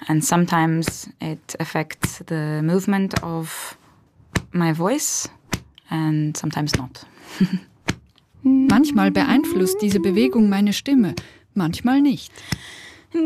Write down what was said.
And sometimes it affects the movement of my voice and sometimes not. Manchmal beeinflusst diese Bewegung meine Stimme, manchmal nicht.